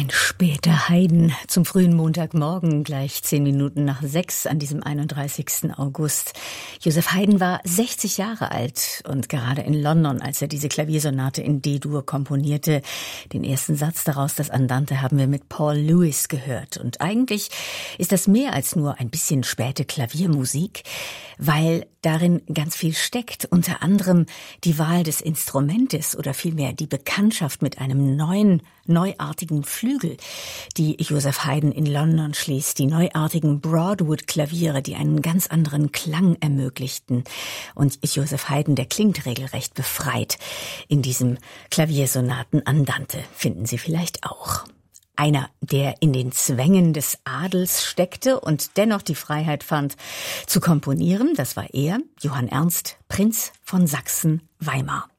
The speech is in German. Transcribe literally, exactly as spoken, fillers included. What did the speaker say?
Ein später Haydn zum frühen Montagmorgen, gleich zehn Minuten nach sechs an diesem einunddreißigsten August. Joseph Haydn war sechzig Jahre alt und gerade in London, als er diese Klaviersonate in D-Dur komponierte. Den ersten Satz daraus, das Andante, haben wir mit Paul Lewis gehört. Und eigentlich ist das mehr als nur ein bisschen späte Klaviermusik, weil darin ganz viel steckt. Unter anderem die Wahl des Instrumentes oder vielmehr die Bekanntschaft mit einem neuen, neuartigen Flügel, die Joseph Haydn in London schließt, die neuartigen Broadwood-Klaviere, die einen ganz anderen Klang ermöglichten. Und Joseph Haydn, der klingt regelrecht befreit in diesem Klaviersonaten Andante, finden Sie vielleicht auch. Einer, der in den Zwängen des Adels steckte und dennoch die Freiheit fand, zu komponieren, das war er, Johann Ernst, Prinz von Sachsen-Weimar.